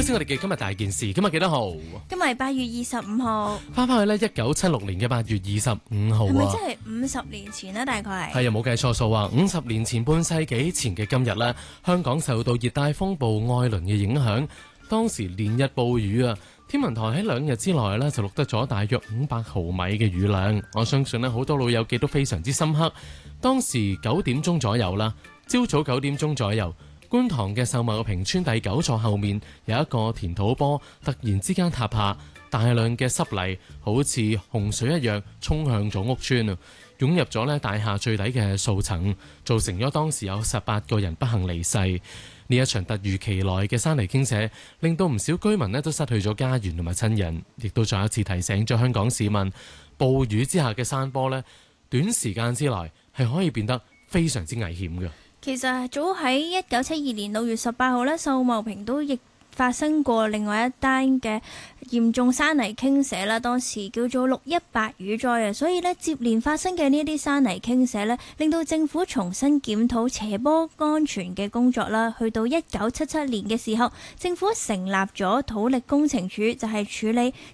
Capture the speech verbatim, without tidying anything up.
先我哋嘅今日大件事，今日幾多號？ 今日係八月二十五號， 翻返去呢，一九七六年嘅八月二十五號啊， 係咪真係五十年前呢？大概係係啊，冇計錯數啊！五十年前半世紀前嘅今日呢，香港受到熱帶風暴愛倫嘅影響，當時連日暴雨啊！天文台喺兩日之內呢，就錄得咗大約五百毫米嘅雨量，我相信呢，好多老友記都非常之深刻。當時九點鐘左右啦，朝早九點鐘左右，觀塘嘅秀茂坪村第九座後面有一個填土坡，突然之間塌下，大量嘅濕泥好似洪水一樣衝向咗屋村啊，湧入咗呢大廈最底嘅數層，造成咗當時有十八個人不幸離世。呢一場突如其來嘅山泥傾瀉，令到唔少居民呢都失去咗家園同埋親人，亦都再一次提醒咗香港市民，暴雨之下嘅山坡呢，短時間之內係可以變得非常之危險嘅。 其實早喺一九七二年六月十八號呢，秀茂坪都亦發生過另外一單嘅嚴重山泥傾瀉啦，當時叫做六一八雨災啊，所以呢，接連發生嘅呢啲山泥傾瀉呢，令到政府重新檢討斜坡安全嘅工作啦。去到一九七七年嘅時候，政府成立咗土力工程處，就係處理